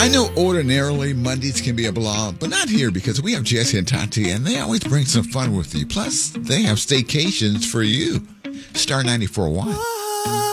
I know ordinarily Mondays can be a blog, but not here because we have Jesse and Tati, and they always bring some fun with you. Plus, they have staycations for you. Star 94.1.